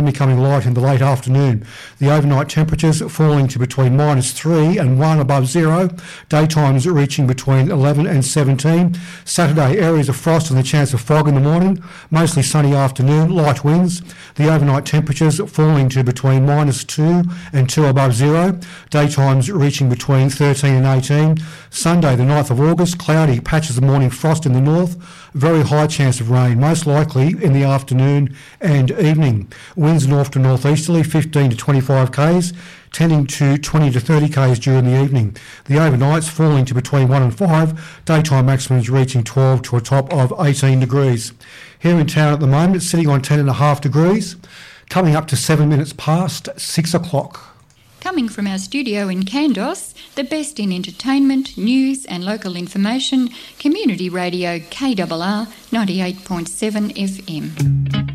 becoming light in the late afternoon. The overnight temperatures falling to between -3 and 1 above zero. Daytimes reaching between 11 and 17. Saturday, areas of frost and the chance of fog in the morning. Mostly sunny afternoon, light winds. The overnight temperatures falling to between -2 and 2 above zero. Daytimes reaching between 13 and 18. Sunday, the 9th of August, cloudy, patches of morning frost in the north. Very high chance of rain, most likely in the afternoon and evening. Winds north to northeasterly, 15 to 25 k's, tending to 20 to 30 k's during the evening. The overnights falling to between 1 and 5, daytime maximums reaching 12 to a top of 18 degrees. Here in town at the moment, it's sitting on 10.5 degrees, coming up to 7 minutes past 6 o'clock. Coming from our studio in Kandos, the best in entertainment, news and local information, Community Radio KRR 98.7 FM.